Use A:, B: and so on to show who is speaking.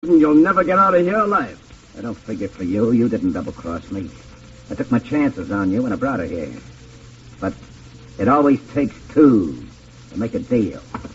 A: You'll never get out of here alive.
B: I don't figure for you. You didn't double-cross me. I took my chances on you and I brought her here. But it always takes two to make a deal.